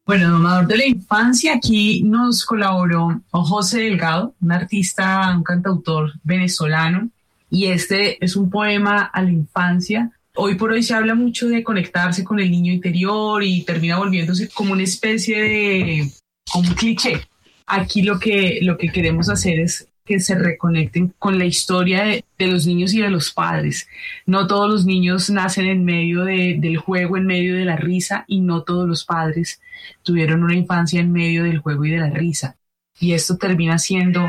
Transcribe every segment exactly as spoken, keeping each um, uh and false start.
Bueno, Domador de la Infancia, aquí nos colaboró José Delgado, un artista, un cantautor venezolano, y este es un poema a la infancia. Hoy por hoy se habla mucho de conectarse con el niño interior y termina volviéndose como una especie de, como un cliché. Aquí lo que, lo que queremos hacer es que se reconecten con la historia de, de los niños y de los padres. No todos los niños nacen en medio de, del juego, en medio de la risa, y no todos los padres tuvieron una infancia en medio del juego y de la risa. Y esto termina siendo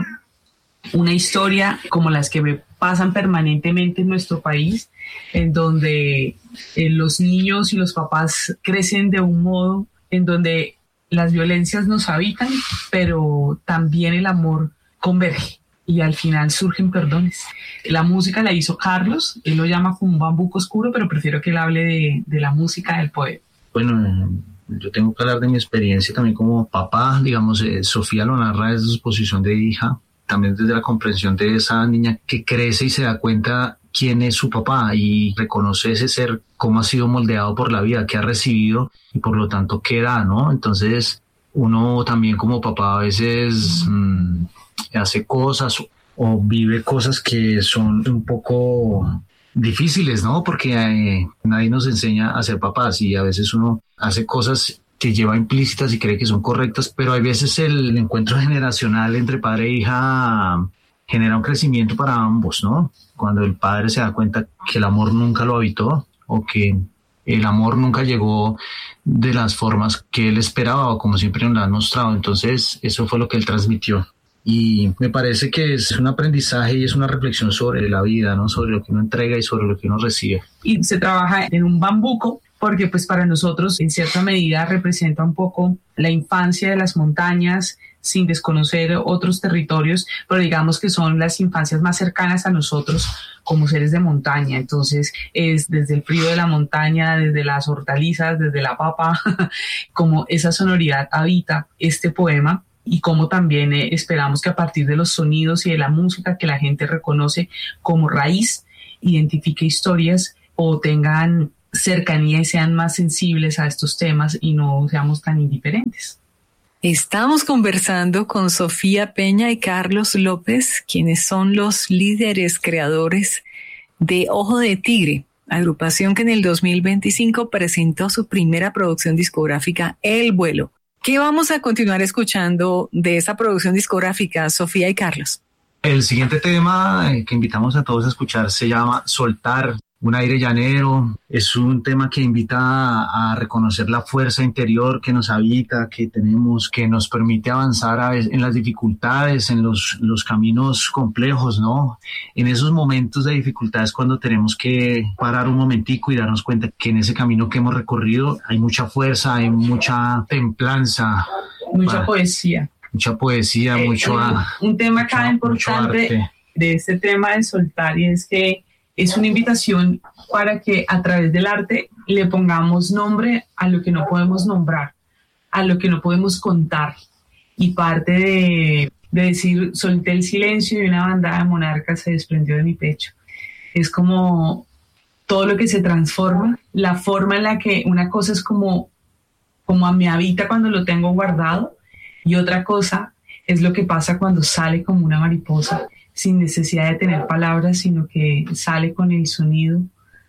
una historia como las que pasan permanentemente en nuestro país, en donde eh, los niños y los papás crecen de un modo en donde las violencias nos habitan, pero también el amor converge y al final surgen perdones. La música la hizo Carlos, él lo llama como un bambuco oscuro, pero prefiero que él hable de, de la música del poema. Bueno, yo tengo que hablar de mi experiencia también como papá, digamos, eh, Sofía lo narra desde su posición de hija, también desde la comprensión de esa niña que crece y se da cuenta quién es su papá y reconoce ese ser, cómo ha sido moldeado por la vida, qué ha recibido y por lo tanto qué da, ¿no? Entonces uno también como papá a veces mmm, hace cosas o vive cosas que son un poco difíciles, ¿no? Porque eh, nadie nos enseña a ser papás y a veces uno hace cosas que lleva implícitas y cree que son correctas, pero hay veces el encuentro generacional entre padre e hija genera un crecimiento para ambos, ¿no? Cuando el padre se da cuenta que el amor nunca lo habitó o que el amor nunca llegó de las formas que él esperaba o como siempre nos lo han mostrado. Entonces, eso fue lo que él transmitió. Y me parece que es un aprendizaje y es una reflexión sobre la vida, ¿no? Sobre lo que uno entrega y sobre lo que uno recibe. Y se trabaja en un bambuco porque pues para nosotros en cierta medida representa un poco la infancia de las montañas sin desconocer otros territorios, pero digamos que son las infancias más cercanas a nosotros como seres de montaña. Entonces es desde el frío de la montaña, desde las hortalizas, desde la papa, como esa sonoridad habita este poema. Y como también eh, esperamos que a partir de los sonidos y de la música que la gente reconoce como raíz, identifique historias o tengan cercanía y sean más sensibles a estos temas y no seamos tan indiferentes. Estamos conversando con Sofía Peña y Carlos López, quienes son los líderes creadores de Ojo de Tigre, agrupación que en el dos mil veinticinco presentó su primera producción discográfica, El Vuelo. ¿Qué vamos a continuar escuchando de esa producción discográfica, Sofía y Carlos? El siguiente tema que invitamos a todos a escuchar se llama Soltar, un aire llanero. Es un tema que invita a, a reconocer la fuerza interior que nos habita, que tenemos, que nos permite avanzar a veces en las dificultades, en los, los caminos complejos, ¿no? En esos momentos de dificultades cuando tenemos que parar un momentico y darnos cuenta que en ese camino que hemos recorrido hay mucha fuerza, hay mucha templanza. Mucha para, poesía. Mucha poesía, eh, mucho... Un, un tema cada importante de este tema de soltar y es que es una invitación para que a través del arte le pongamos nombre a lo que no podemos nombrar, a lo que no podemos contar. Y parte de, de decir, solté el silencio y una bandada de monarcas se desprendió de mi pecho. Es como todo lo que se transforma, la forma en la que una cosa es como, como a me habita cuando lo tengo guardado y otra cosa es lo que pasa cuando sale como una mariposa, sin necesidad de tener palabras, sino que sale con el sonido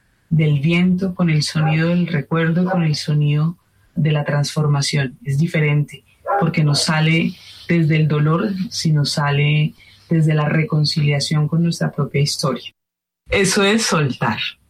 del viento, con el sonido del recuerdo, con el sonido de la transformación. Es diferente, porque no sale desde el dolor, sino sale desde la reconciliación con nuestra propia historia. Eso es soltar.